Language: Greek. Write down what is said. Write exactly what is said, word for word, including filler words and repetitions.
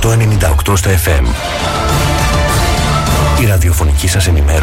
οκτώ ενενήντα οκτώ στα εφ εμ. Η ραδιοφωνική σας ενημέρωση.